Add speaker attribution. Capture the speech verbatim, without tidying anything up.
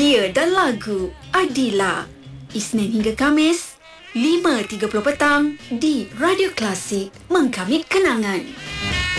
Speaker 1: Dia dan Lagu Adila, Isnin hingga Kamis lima tiga puluh petang di Radio Klasik, Mengkamit Kenangan.